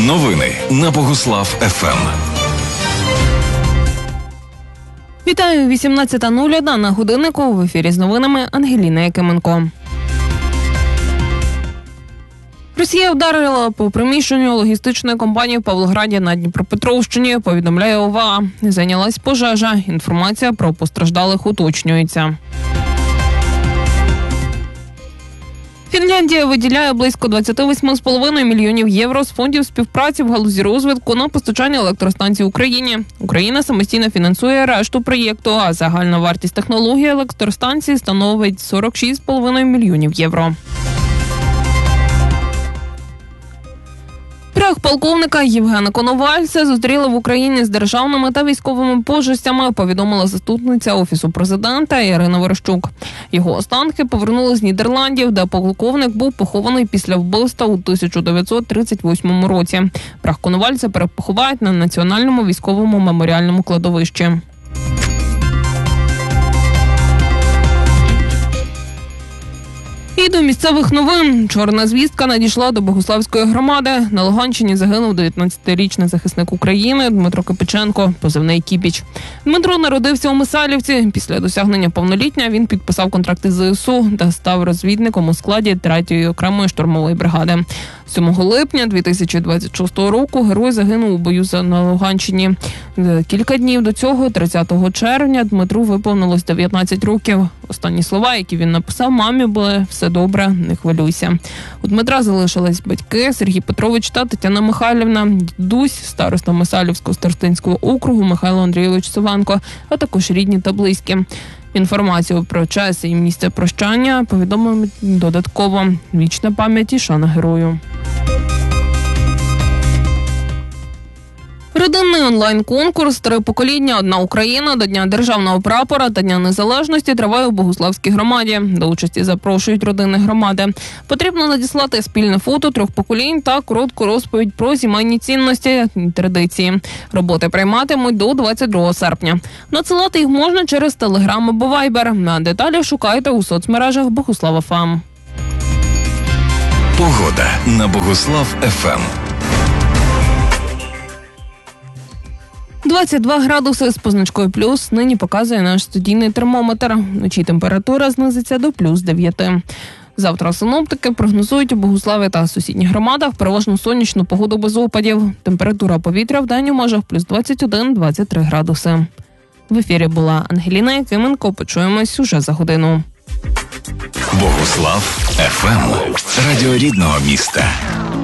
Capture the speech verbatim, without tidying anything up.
Новини на Богуслав еф ем. Вітаю, вісімнадцята нуль один на годиннику. В ефірі з новинами Ангеліна Якименко. Росія вдарила по приміщенню логістичної компанії в Павлограді на Дніпропетровщині, повідомляє ОВА. Зайнялась пожежа. Інформація про постраждалих уточнюється. Фінляндія виділяє близько двадцять вісім цілих п'ять десятих мільйонів євро з фондів співпраці в галузі розвитку на постачання електростанцій Україні. Україна самостійно фінансує решту проєкту, а загальна вартість технології електростанцій становить сорок шість цілих п'ять десятих мільйонів євро. Прах полковника Євгена Коновальця зустріли в Україні з державними та військовими почестями, повідомила заступниця Офісу президента Ірина Верещук. Його останки повернули з Нідерландів, де полковник був похований після вбивства у тисяча дев'ятсот тридцять восьмому році. Прах Коновальця перепоховають на Національному військовому меморіальному кладовищі. І до місцевих новин. Чорна звістка надійшла до Богуславської громади. На Луганщині загинув дев'ятнадцятирічний захисник України Дмитро Кипиченко, позивний Кіпіч. Дмитро народився у Мисалівці. Після досягнення повноліття він підписав контракт із зе ес у та став розвідником у складі третьої окремої штурмової бригади. сьомого липня дві тисячі двадцять шостого року герой загинув у бою на Луганщині. Кілька днів до цього, тридцятого червня, Дмитру виповнилось дев'ятнадцять років. Останні слова, які він написав мамі, були «Все добре, не хвилюйся». У Дмитра залишились батьки Сергій Петрович та Тетяна Михайлівна, дідусь, староста Мисалівського старостинського округу Михайло Андрійович Савенко, а також рідні та близькі. Інформацію про час і місце прощання повідомили додатково. Вічна пам'ять і шана герою. Родинний онлайн-конкурс «Три покоління. Одна Україна» до Дня Державного прапора та Дня Незалежності триває у Богуславській громаді. До участі запрошують родини громади. Потрібно надіслати спільне фото трьох поколінь та коротку розповідь про сімейні цінності і традиції. Роботи прийматимуть до двадцять другого серпня. Надсилати їх можна через Телеграм або Вайбер. На деталі шукайте у соцмережах Богуслав еф ем. Погода на Богуслав еф ем. двадцять два градуси з позначкою плюс нині показує наш студійний термометр. Вночі температура знизиться до плюс дев'яти. Завтра синоптики прогнозують у Богуславі та сусідніх громадах переважно сонячну погоду без опадів. Температура повітря в день у межах плюс двадцять один - двадцять три градуси. В ефірі була Ангеліна Якименко. Почуємось уже за годину. Богуслав еф ем. Радіо рідного міста.